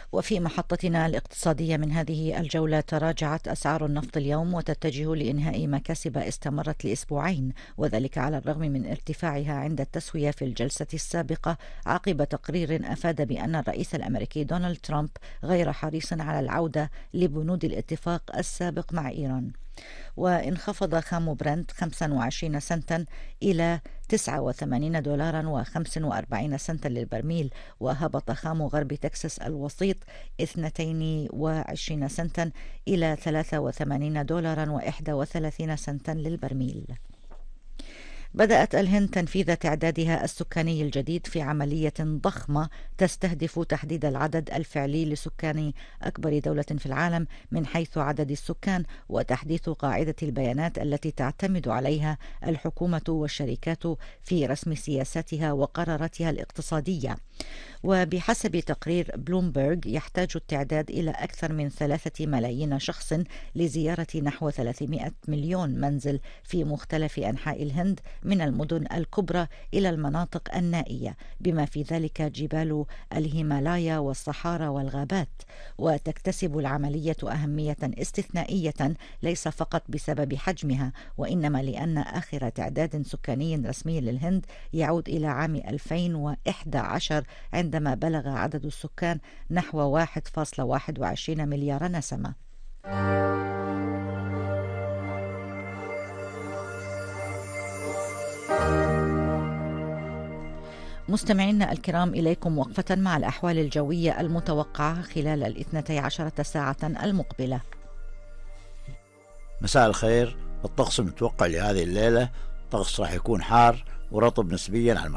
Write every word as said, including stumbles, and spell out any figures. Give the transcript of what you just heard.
وفي محطتنا الاقتصادية من هذه الجولة، تراجعت أسعار النفط اليوم وتتجه لإنهاء مكاسب استمرت لأسبوعين، وذلك على الرغم من ارتفاعها عند التسوية في الجلسة السابقة عقب تقرير أفاد بأن الرئيس الأمريكي دونالد ترامب غير حريص على العودة لبنود الاتفاق السابق مع إيران. وانخفض خام برنت خمسة وعشرين سنتا إلى تسعة وثمانين دولارا وخمس وأربعين سنتا للبرميل، وهبط خام غرب تكساس الوسيط اثنين وعشرين سنتا إلى ثلاثة وثمانين دولارا وواحد وثلاثين سنتا للبرميل. بدأت الهند تنفيذ تعدادها السكاني الجديد في عملية ضخمة تستهدف تحديد العدد الفعلي لسكان أكبر دولة في العالم من حيث عدد السكان، وتحديث قاعدة البيانات التي تعتمد عليها الحكومة والشركات في رسم سياساتها وقراراتها الاقتصادية. وبحسب تقرير بلومبرغ، يحتاج التعداد إلى أكثر من ثلاثة ملايين شخص لزيارة نحو ثلاثمائة مليون منزل في مختلف أنحاء الهند من المدن الكبرى إلى المناطق النائية، بما في ذلك جبال الهيمالايا والصحارى والغابات. وتكتسب العملية أهمية استثنائية ليس فقط بسبب حجمها، وإنما لأن آخر تعداد سكاني رسمي للهند يعود إلى عام ألفين وإحدى عشر عندما بلغ عدد السكان نحو واحد فاصلة واحد وعشرين مليار نسمة. مستمعينا الكرام، إليكم وقفة مع الأحوال الجوية المتوقعة خلال الاثنتي عشرة ساعة المقبلة. مساء الخير. الطقس المتوقع لهذه الليلة طقس راح يكون حار ورطب نسبيا على